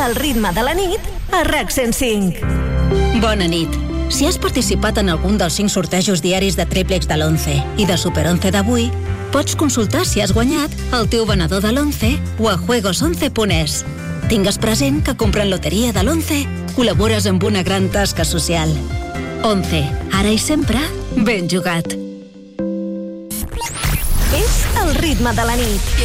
El ritme de la nit a RAC 105. Bona nit. Si has participat en algun dels 5 sortejos diaris de triplex de l'11 i de Super 11 d'avui, pots consultar si has guanyat al teu venedor de l'11 o a juegos11.es. Tingues present que comprant loteria de l'11 col·labores amb una gran tasca social. 11. Ara i sempre, ben jugat. És el ritme de la nit.